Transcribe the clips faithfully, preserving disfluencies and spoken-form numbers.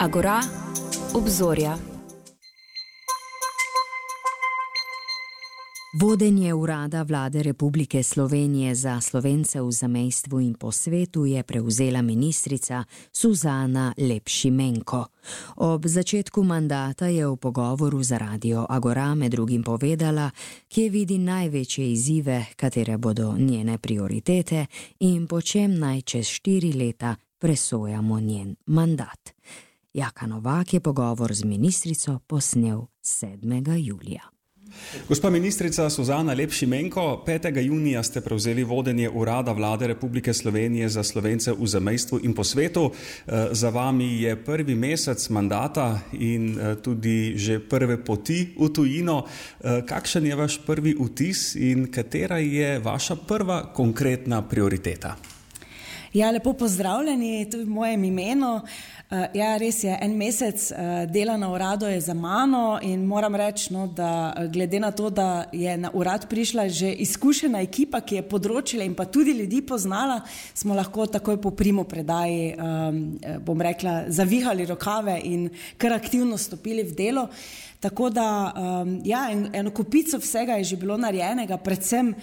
Agora, obzorja. Vodenje urada Vlade Republike Slovenije za Slovence v zamejstvu in po svetu je prevzela ministrica Suzana Lep Šimenko. Ob začetku mandata je v pogovoru za Radio Agora med drugim povedala, kje vidi največje izzive, katere bodo njene prioritete in po čem naj čez štiri leta presojamo njen mandat. Jaka Novak je pogovor z ministrico posnel sedmega julija. Gospa ministrica Suzana Lep Šimenko, petega junija ste prevzeli vodenje urada Vlade Republike Slovenije za Slovence v zamejstvu in po svetu. Za vami je prvi mesec mandata in tudi že prve poti v tujino. Kakšen je vaš prvi vtis in katera je vaša prva konkretna prioriteta? Ja, lepo pozdravljeni tudi v mojem imenu. Ja, res je, en mesec dela na uradu je za mano in moram reči, no, da glede na to, da je na urad prišla že izkušena ekipa, ki je področila in pa tudi ljudi poznala, smo lahko takoj po primo predaji, bom rekla, zavihali rokave in kar aktivno stopili v delo. Tako da, ja, eno kupico vsega je že bilo narejenega, predvsem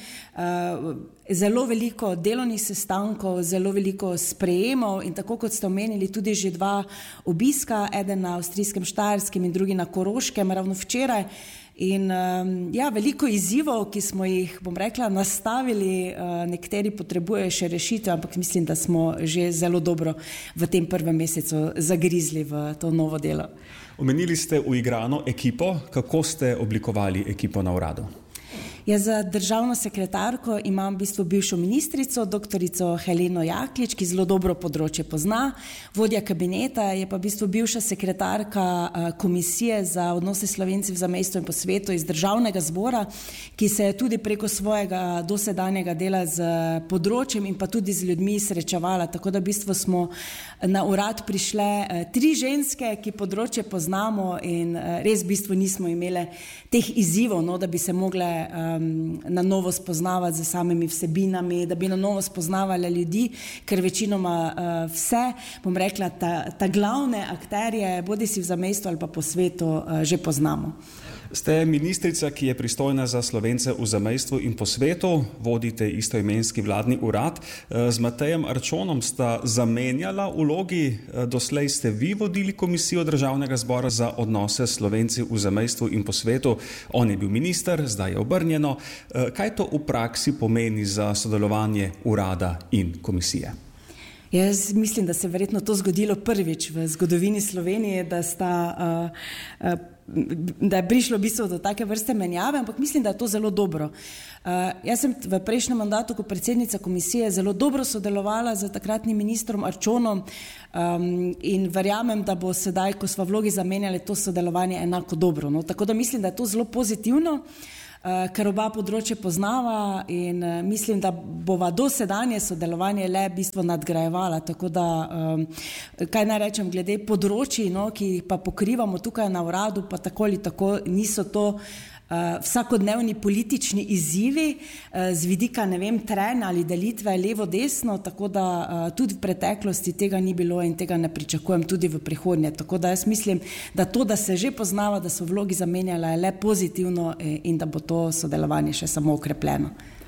zelo veliko delovnih sestankov, zelo veliko sprejemov in tako kot ste omenili tudi že dva obiska, eden na avstrijskem Štajerskem in drugi na Koroškem, ravno včeraj. In ja, veliko izzivov, ki smo jih, bom rekla, nastavili, nekateri potrebujejo še rešitev, ampak mislim, da smo že zelo dobro v tem prvem mesecu zagrizli v to novo delo. Omenili ste uigrano ekipo. Kako ste oblikovali ekipo na uradu? Ja, za državno sekretarko imam v bistvu bivšo ministrico, doktorico Heleno Jaklič, ki zelo dobro področje pozna. Vodja kabineta je pa v bistvu bivša sekretarka Komisije za odnose Slovencev v zamejstvu in po svetu iz državnega zbora, ki se je tudi preko svojega dosedanjega dela z področjem in pa tudi z ljudmi srečevala. Tako da v bistvu smo na urad prišle tri ženske, ki področje poznamo in res v bistvu nismo imele teh izzivov, no, da bi se mogle na novo spoznavati z samimi vsebinami, da bi na novo spoznavali ljudi, ker večinoma uh, vse, bom rekla, ta, ta glavne akterje, bodi si v zamejstvu ali pa po svetu, uh, že poznamo. Ste ministrica, ki je pristojna za Slovence v zamejstvu in po svetu, vodite istoimenski vladni urad. Z Matejem Arčonom sta zamenjala vlogi, doslej ste vi vodili Komisijo Državnega zbora za odnose Slovenci v zamejstvu in po svetu. On je bil minister, zdaj je obrnjeno. Kaj to v praksi pomeni za sodelovanje urada in komisije? Jaz mislim, da se je verjetno to zgodilo prvič v zgodovini Slovenije, da sta uh, uh, da je prišlo v bistvu do take vrste menjave, ampak mislim, da je to zelo dobro. Uh, jaz sem v prejšnjem mandatu kot predsednica komisije zelo dobro sodelovala z takratnim ministrom Arčonom um, in verjamem, da bo sedaj, ko sva vlogi zamenjali, to sodelovanje enako dobro. No? Tako da mislim, da je to zelo pozitivno, Uh, ker oba področje poznava in uh, mislim, da bova dosedanje sodelovanje le bistvo nadgrajevala, tako da, um, kaj naj rečem, glede področji, no, ki jih pa pokrivamo tukaj na uradu, pa tako ali tako niso to uh, vsakodnevni politični izzivi uh, z vidika, ne vem, trenja ali delitve levo-desno, tako da uh, tudi v preteklosti tega ni bilo in tega ne pričakujem tudi v prihodnje. Tako da jaz mislim, da to, da se že poznava, da so vlogi zamenjala, je le pozitivno in da bo to sodelovanje še samo okrepljeno.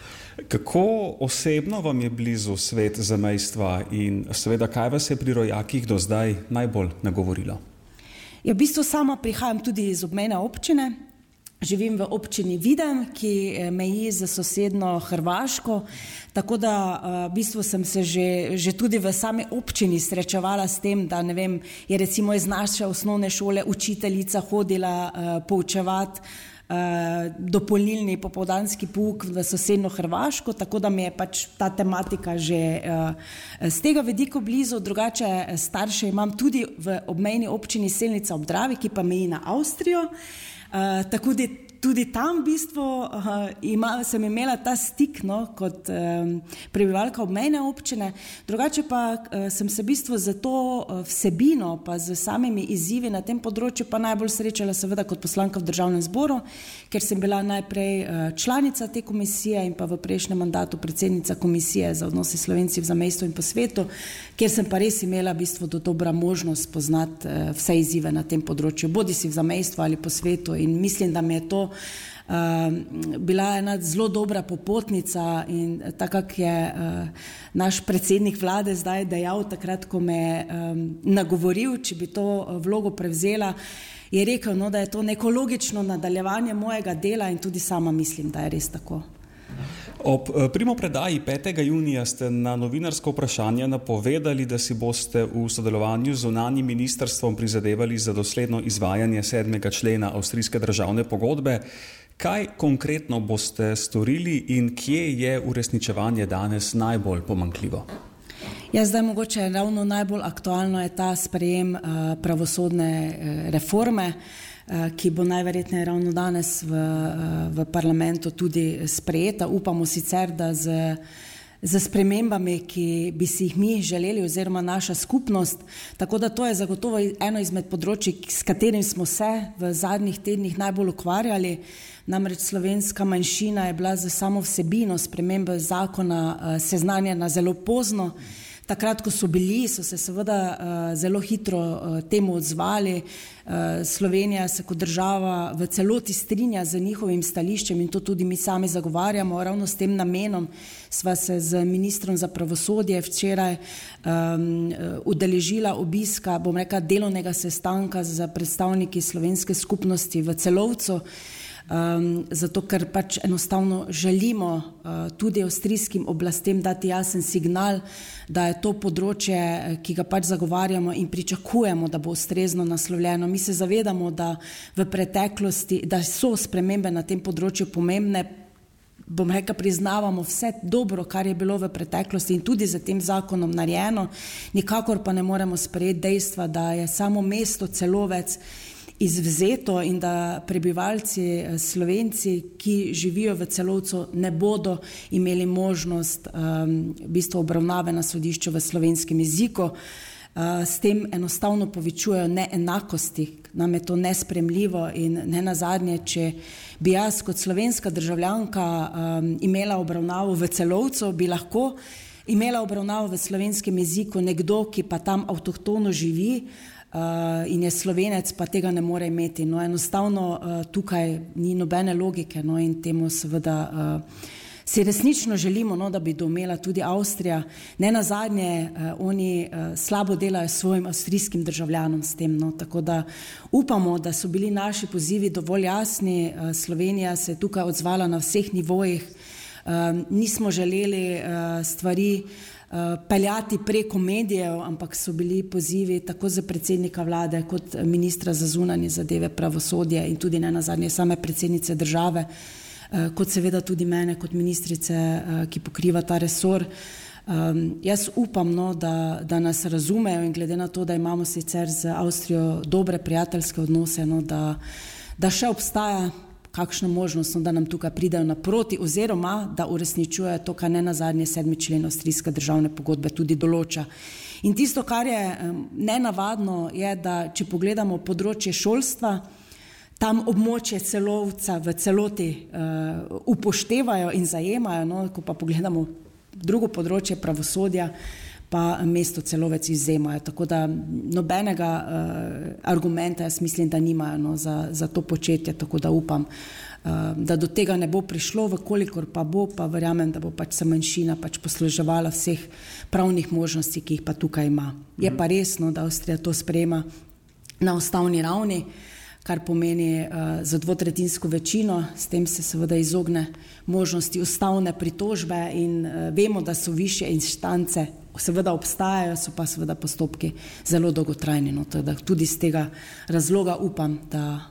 Kako osebno vam je blizu svet zamejstva in seveda kaj vas je pri rojakih do zdaj najbolj nagovorilo? Ja, v bistvu sama prihajam tudi iz obmejne občine. Živim v občini Videm, ki meji za sosedno Hrvaško, tako da v bistvu sem se že, že tudi v sami občini srečevala s tem, da ne vem, je recimo iz naše osnovne šole učiteljica hodila uh, poučevati Uh, dopolnilni popoldanski pouk v sosedno Hrvaško, tako da mi je pač ta tematika že uh, z tega vidika blizu. Drugače starše imam tudi v obmejni občini Selnica ob Dravi, ki pa meji na Avstrijo. Uh, tako da tudi tam v bistvu uh, ima, sem imela ta stik, no, kot um, prebivalka obmejne občine, drugače pa uh, sem se v bistvu za to uh, vsebino pa z samimi izzivi na tem področju pa najbolj srečala seveda kot poslanka v Državnem zboru, ker sem bila najprej uh, članica te komisije in pa v prejšnjem mandatu predsednica komisije za odnose Slovenci v zamejstvu in po svetu, kjer sem pa res imela v bistvu do dobra možnost poznati uh, vse izzive na tem področju, bodi si v zamejstvu ali po svetu, in mislim, da mi je to Uh, bila ena zelo dobra popotnica in tako, kak je uh, naš predsednik vlade zdaj dejal takrat, ko me um, nagovoril, če bi to vlogo prevzela, je rekel, no, da je to neko logično nadaljevanje mojega dela in tudi sama mislim, da je res tako. Ob primopredaji petega junija ste na novinarsko vprašanje napovedali, da si boste v sodelovanju z zunanjim ministrstvom prizadevali za dosledno izvajanje sedmega člena avstrijske državne pogodbe. Kaj konkretno boste storili in kje je uresničevanje danes najbolj pomanjkljivo? Ja, zdaj mogoče ravno najbolj aktualno je ta sprejem uh, pravosodne uh, reforme, uh, ki bo najverjetneje ravno danes v, uh, v parlamentu tudi sprejeta. Upamo sicer, da z za spremembami, ki bi si jih mi želeli oziroma naša skupnost, tako da to je zagotovo eno izmed področij, s katerim smo se v zadnjih tednih najbolj ukvarjali. Namreč slovenska manjšina je bila za samo vsebino spremembe zakona seznanjena zelo pozno. Takrat, ko so bili, so se seveda uh, zelo hitro uh, temu odzvali. Uh, Slovenija se kot država v celoti strinja z njihovim stališčem in to tudi mi sami zagovarjamo. Ravno s tem namenom sva se z ministrom za pravosodje včeraj um, udeležila obiska, bom rekla, delovnega sestanka za predstavniki slovenske skupnosti v Celovcu. Um, zato, ker pač enostavno želimo uh, tudi avstrijskim oblastem dati jasen signal, da je to področje, ki ga pač zagovarjamo in pričakujemo, da bo ustrezno naslovljeno. Mi se zavedamo, da v preteklosti, da so spremembe na tem področju pomembne, bom rekla, priznavamo vse dobro, kar je bilo v preteklosti in tudi za tem zakonom narejeno, nikakor pa ne moremo sprejeti dejstva, da je samo mesto Celovec izvzeto in da prebivalci Slovenci, ki živijo v Celovcu, ne bodo imeli možnost um, v bistvu obravnave na sodišču v slovenskem jeziku. Uh, s tem enostavno povečujejo neenakosti, nam je to nespremljivo in ne nazadnje, če bi jaz kot slovenska državljanka um, imela obravnavo v Celovcu, bi lahko imela obravnavo v slovenskem jeziku nekdo, ki pa tam avtohtono živi, Uh, in je Slovenec, pa tega ne more imeti. No, enostavno uh, tukaj ni nobene logike, no, in temu seveda uh, si resnično želimo, no, da bi domela tudi Avstrija. Ne nazadnje, uh, oni uh, slabo delajo svojim avstrijskim državljanom s tem, no, tako da upamo, da so bili naši pozivi dovolj jasni. Uh, Slovenija se je tukaj odzvala na vseh nivojih. Uh, nismo želeli uh, stvari peljati preko medijev, ampak so bili pozivi tako za predsednika vlade kot ministra za zunanje zadeve, pravosodje in tudi ne nazadnje same predsednice države, kot seveda tudi mene kot ministrice, ki pokriva ta resor. Um, jaz upam, no, da, da nas razumejo in glede na to, da imamo sicer z Avstrijo dobre prijateljske odnose, no, da, da še obstaja kakšna možnost, da nam tukaj pridajo naproti oziroma da uresničujejo to, kar ne nazadnje sedmi člen avstrijske državne pogodbe tudi določa. In tisto, kar je um, nenavadno, je, da če pogledamo področje šolstva, tam območje Celovca v celoti uh, upoštevajo in zajemajo, no, ko pa pogledamo drugo področje pravosodja, pa mesto Celovec izvzemajo. Tako da nobenega uh, argumenta, jaz mislim, da nimajo, no, za, za to početje, tako da upam, uh, da do tega ne bo prišlo, vkolikor pa bo, pa verjamem, da bo pač se manjšina pač posluževala vseh pravnih možnosti, ki jih pa tukaj ima. Je pa resno, da Avstrija to sprejema na ustavni ravni, kar pomeni uh, za dvotretjinsko večino, s tem se seveda izogne možnosti ustavne pritožbe in uh, vemo, da so višje instance, seveda obstajajo, so pa seveda postopki zelo dolgotrajni, no, da tudi z tega razloga upam, da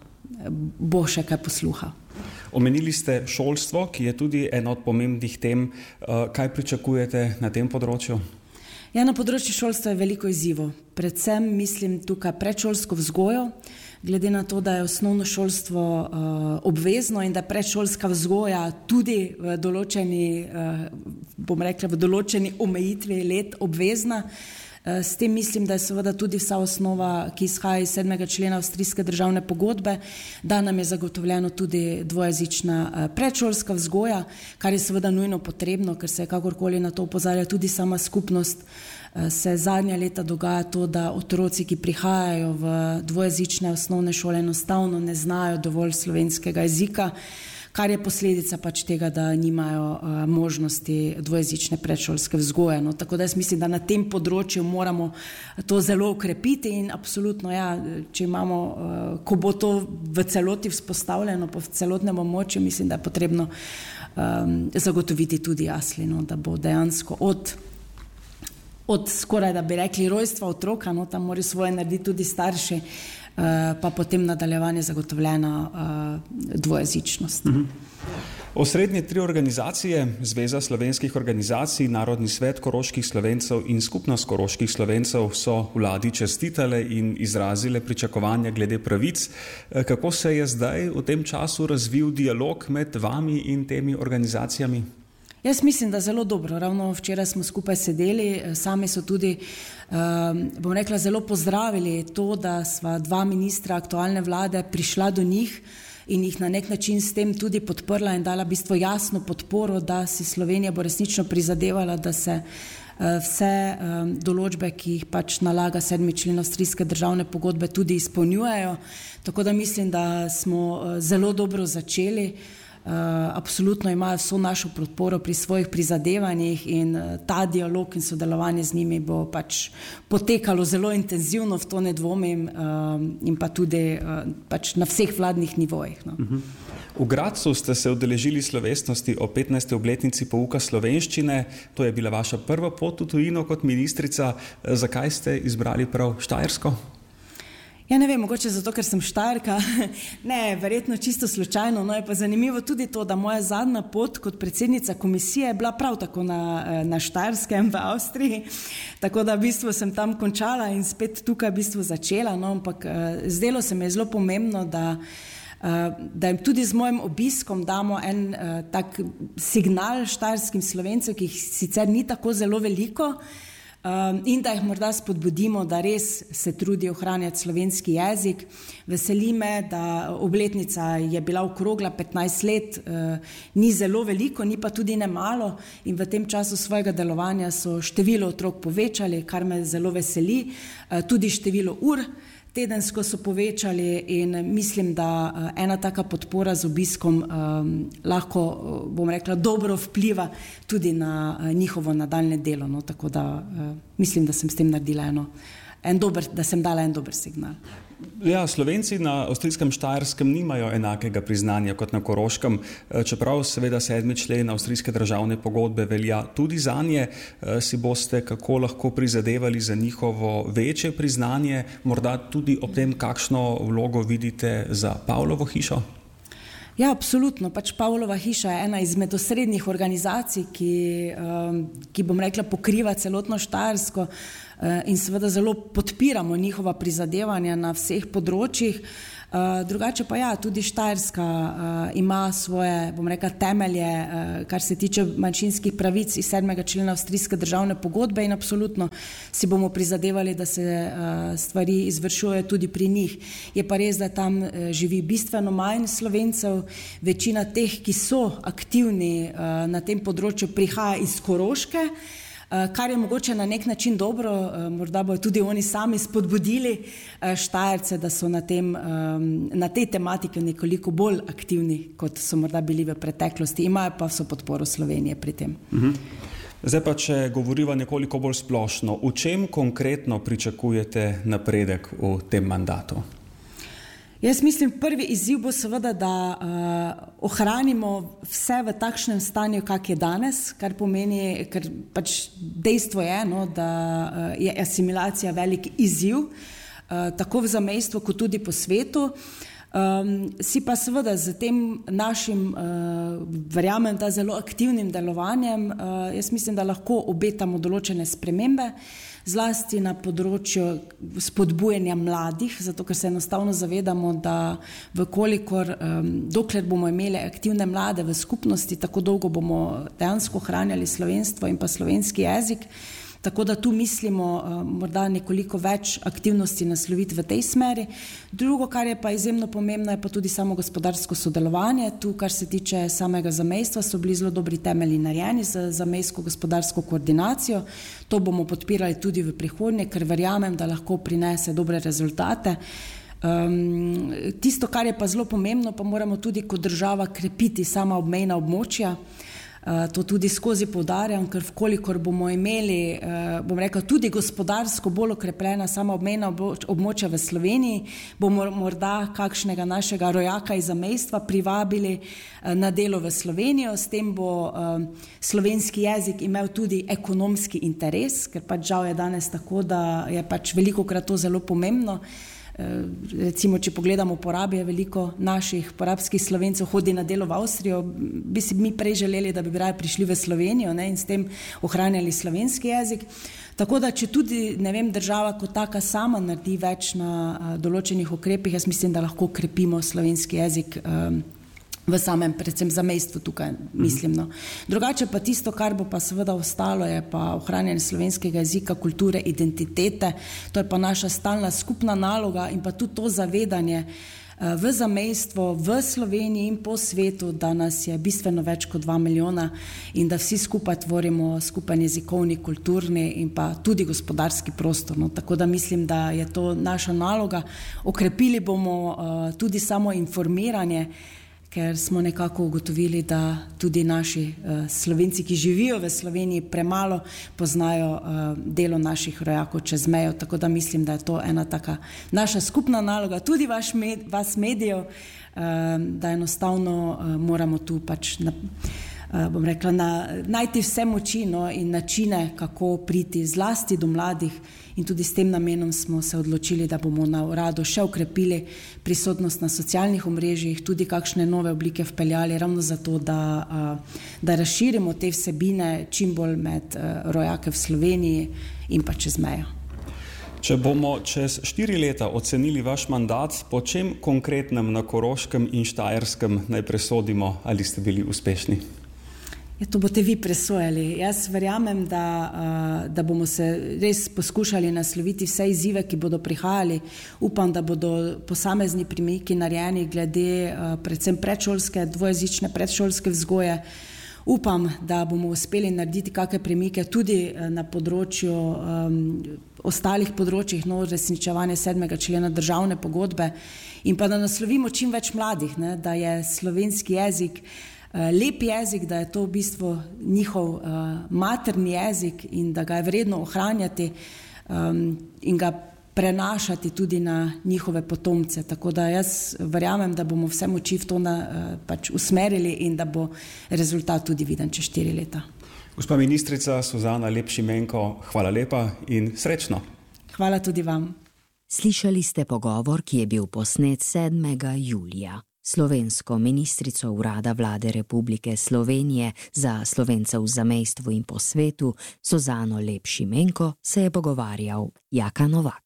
bo še kaj posluha. Omenili ste šolstvo, ki je tudi ena od pomembnih tem. Uh, kaj pričakujete na tem področju? Ja, na področju šolstva je veliko izzivov. Predvsem mislim tukaj predšolsko vzgojo. glede na to, da je osnovno šolstvo obvezno in da je predšolska vzgoja tudi v določeni, bom rekla, v določeni omejitvi let obvezna. S tem mislim, da je seveda tudi vsa osnova, ki izhaja iz sedmega člena avstrijske državne pogodbe, da nam je zagotovljeno tudi dvojezična predšolska vzgoja, kar je seveda nujno potrebno, ker se je kakorkoli na to opozarja tudi sama skupnost. Se zadnja leta dogaja to, da otroci, ki prihajajo v dvojezične osnovne šole, enostavno ne znajo dovolj slovenskega jezika, kar je posledica pač tega, da nimajo uh, možnosti dvojezične predšolske vzgoje. No, tako da jaz mislim, da na tem področju moramo to zelo ukrepiti in absolutno, ja, če imamo, uh, ko bo to v celoti vzpostavljeno po celotnem območju, mislim, da je potrebno um, zagotoviti tudi jasli, no, da bo dejansko od od skoraj, da bi rekli, rojstva otroka, no, tam morajo svoje narediti tudi starši, uh, pa potem nadaljevanje zagotovljena uh, dvojezičnost. Mhm. Osrednje tri organizacije, Zveza slovenskih organizacij, Narodni svet koroških Slovencev in Skupnost koroških Slovencev so vladi čestitale in izrazile pričakovanja glede pravic. Kako se je zdaj v tem času razvil dialog med vami in temi organizacijami? Jaz mislim, da zelo dobro. Ravno včeraj smo skupaj sedeli, sami so tudi, bom rekla, zelo pozdravili to, da sva dva ministra aktualne vlade prišla do njih in jih na nek način s tem tudi podprla in dala v bistvu jasno podporo, da si Slovenija bo resnično prizadevala, da se vse določbe, ki jih pač nalaga sedmi člen avstrijske državne pogodbe, tudi izpolnjujejo. Tako da mislim, da smo zelo dobro začeli. Uh, absolutno imajo vso našo podporo pri svojih prizadevanjih in uh, ta dialog in sodelovanje z njimi bo pač potekalo zelo intenzivno, v to ne dvomim, uh, in pa tudi uh, pač na vseh vladnih nivojih. No. Uh-huh. V Gradcu ste se udeležili slovesnosti o petnajsti obletnici pouka slovenščine. To je bila vaša prva pot v tujino kot ministrica. Zakaj ste izbrali prav Štajersko? Ja, ne vem, mogoče zato, ker sem Štajerka, ne, verjetno čisto slučajno, no je pa zanimivo tudi to, da moja zadnja pot kot predsednica komisije je bila prav tako na, na Štajerskem v Avstriji, tako da v bistvu sem tam končala in spet tukaj v bistvu začela, no, ampak zdelo se mi je zelo pomembno, da da jim tudi z mojim obiskom damo en tak signal štajerskim Slovencem, ki jih sicer ni tako zelo veliko, Um, in da jih morda spodbudimo, da res se trudi ohranjati slovenski jezik. Veseli me, da obletnica je bila okrogla petnajst let, uh, ni zelo veliko, ni pa tudi ne malo in v tem času svojega delovanja so število otrok povečali, kar me zelo veseli, uh, tudi število ur tedensko so povečali in mislim, da ena taka podpora z obiskom um, lahko, bom rekla, dobro vpliva tudi na uh, njihovo nadaljne delo. No, tako da uh, mislim, da sem s tem naredila eno, en dober, da sem dala en dober signal. Ja, Slovenci na avstrijskem Štajerskem nimajo enakega priznanja kot na Koroškem, čeprav seveda sedmi člen avstrijske državne pogodbe velja tudi zanje. Si boste kako lahko prizadevali za njihovo večje priznanje, morda tudi ob tem, kakšno vlogo vidite za Pavlovo hišo? Ja, absolutno. Pač Pavlova hiša je ena izmed osrednjih organizacij, ki, ki bom rekla, pokriva celotno Štajersko in seveda zelo podpiramo njihova prizadevanja na vseh področjih. Drugače pa ja, tudi Štajerska ima svoje, bom rekla, temelje, kar se tiče manjšinskih pravic iz sedmega člena avstrijske državne pogodbe in absolutno si bomo prizadevali, da se stvari izvršujejo tudi pri njih. Je pa res, da tam živi bistveno manj Slovencev, večina teh, ki so aktivni na tem področju, prihaja iz Koroške, kar je mogoče na nek način dobro, morda bojo tudi oni sami spodbudili Štajerce, da so na, tem, na tej tematiki nekoliko bolj aktivni, kot so morda bili v preteklosti. Imajo pa vso podporo Slovenije pri tem. Mhm. Zdaj pa, če govoriva nekoliko bolj splošno, v čem konkretno pričakujete napredek v tem mandatu? Jaz mislim, prvi izziv bo seveda, da uh, ohranimo vse v takšnem stanju, kak je danes, kar pomeni, ker pač dejstvo je, no, da uh, je asimilacija velik izziv, uh, tako v zamejstvu, kot tudi po svetu. Um, si pa seveda z tem našim, uh, verjamem, da zelo aktivnim delovanjem, uh, jaz mislim, da lahko obetamo določene spremembe, zlasti na področju spodbujanja mladih, zato ker se enostavno zavedamo, da vkolikor, um, dokler bomo imeli aktivne mlade v skupnosti, tako dolgo bomo dejansko ohranjali slovenstvo in pa slovenski jezik. Tako da tu mislimo uh, morda nekoliko več aktivnosti nasloviti v tej smeri. Drugo, kar je pa izjemno pomembno, je pa tudi samo gospodarsko sodelovanje. Tu, kar se tiče samega zamejstva, so bili zelo dobri temelji narejeni za zamejsko gospodarsko koordinacijo. To bomo podpirali tudi v prihodnje, ker verjamem, da lahko prinese dobre rezultate. Um, tisto, kar je pa zelo pomembno, pa moramo tudi kot država krepiti sama obmejna območja. Uh, to tudi skozi poudarjam, ker vkolikor bomo imeli, uh, bom rekla, tudi gospodarsko bolj okrepljena sama obmejna območja v Sloveniji, bomo morda kakšnega našega rojaka iz zamejstva privabili uh, na delo v Slovenijo, s tem bo uh, slovenski jezik imel tudi ekonomski interes, ker pač žal je danes tako, da je pač velikokrat to zelo pomembno. Recimo, če pogledamo porabje, veliko naših porabskih Slovencev hodi na delo v Avstrijo, bi si mi prej želeli, da bi raje prišli v Slovenijo, ne, in s tem ohranjali slovenski jezik. Tako da, če tudi, ne vem, država kot taka sama naredi več na a, določenih ukrepih, jaz mislim, da lahko krepimo slovenski jezik a, v samem, predvsem zamejstvu tukaj, mislim. No. Drugače pa tisto, kar bo pa seveda ostalo, je pa ohranjanje slovenskega jezika, kulture, identitete. To je pa naša stalna skupna naloga in pa tudi to zavedanje v zamejstvo, v Sloveniji in po svetu, da nas je bistveno več kot dva milijona in da vsi skupaj tvorimo skupen jezikovni, kulturni in pa tudi gospodarski prostor. No. Tako da mislim, da je to naša naloga. Okrepili bomo uh, tudi samo informiranje, ker smo nekako ugotovili, da tudi naši uh, Slovenci, ki živijo v Sloveniji, premalo poznajo uh, delo naših rojakov čez mejo, tako da mislim, da je to ena taka naša skupna naloga, tudi vaš med, vas medijev, uh, da enostavno uh, moramo tu pač na, uh, bom rekla, na, najti vse moči, no, in načine, kako priti zlasti do mladih. In tudi s tem namenom smo se odločili, da bomo na uradu še ukrepili prisotnost na socialnih omrežjih, tudi kakšne nove oblike vpeljali, ravno zato, da, da razširimo te vsebine čim bolj med rojake v Sloveniji in pa čez mejo. Če bomo čez štiri leta ocenili vaš mandat, po čem konkretnem na Koroškem in Štajerskem naj presodimo, ali ste bili uspešni? Ja, to boste vi presojali. Jaz verjamem, da, da bomo se res poskušali nasloviti vse izzive, ki bodo prihajali. Upam, da bodo posamezni premiki narejeni glede predvsem predšolske, dvojezične predšolske vzgoje. Upam, da bomo uspeli narediti kakšne premike tudi na področju um, ostalih področjih, no, resničevanje sedmega člena državne pogodbe in pa da naslovimo čim več mladih, ne, da je slovenski jezik lep jezik, da je to v bistvu njihov uh, materni jezik in da ga je vredno ohranjati um, in ga prenašati tudi na njihove potomce. Tako da jaz verjamem, da bomo vse moči v to na, uh, pač usmerili in da bo rezultat tudi viden čez štiri leta. Gospa ministrica Suzana Lep Šimenko, hvala lepa in srečno. Hvala tudi vam. Slišali ste pogovor, ki je bil posnet sedmega julija. Slovensko ministrico Urada Vlade Republike Slovenije za Slovence v zamejstvu in po svetu Suzano Lep Šimenko se je pogovarjal Jaka Novak.